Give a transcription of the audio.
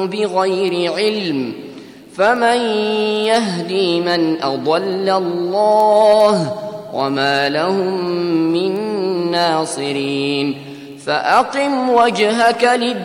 بغير علم، فمن يهدي من أضل الله وما لهم من ناصرين. فأقم وجهك